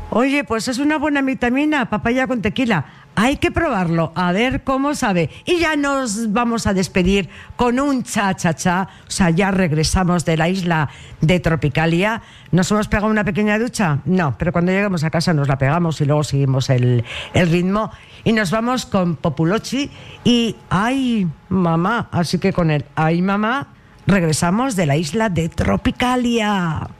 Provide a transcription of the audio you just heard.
Oye, pues es una buena vitamina, papaya con tequila. Hay que probarlo, a ver cómo sabe. Y ya nos vamos a despedir con un cha-cha-cha. O sea, ya regresamos de la isla de Tropicalia. ¿Nos hemos pegado una pequeña ducha? No, pero cuando lleguemos a casa nos la pegamos y luego seguimos el ritmo. Y nos vamos con Populochi y ¡ay, mamá! Así que con el ¡ay, mamá! regresamos de la isla de Tropicalia.